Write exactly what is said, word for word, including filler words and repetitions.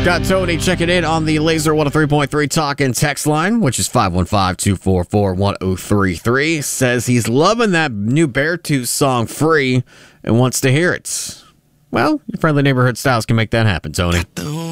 Got Tony checking in on the Laser one oh three point three talk and text line, which is five one five, two four four, one oh three three. Says he's loving that new Beartooth song, Free, and wants to hear it. Well, your friendly neighborhood styles can make that happen, Tony.